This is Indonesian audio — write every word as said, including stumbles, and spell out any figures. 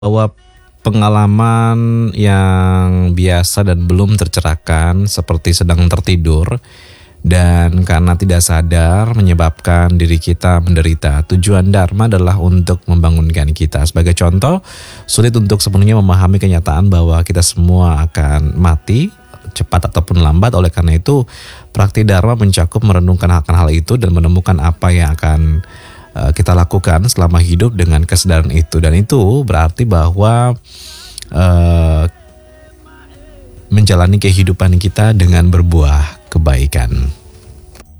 Bahwa pengalaman yang biasa dan belum tercerahkan seperti sedang tertidur dan karena tidak sadar menyebabkan diri kita menderita. Tujuan Dharma adalah untuk membangunkan kita. Sebagai contoh, sulit untuk sepenuhnya memahami kenyataan bahwa kita semua akan mati cepat ataupun lambat. Oleh karena itu, praktik Dharma mencakup merenungkan akan hal itu dan menemukan apa yang akan kita lakukan selama hidup dengan kesadaran itu. Dan itu berarti bahwa uh, menjalani kehidupan kita dengan berbuah kebaikan.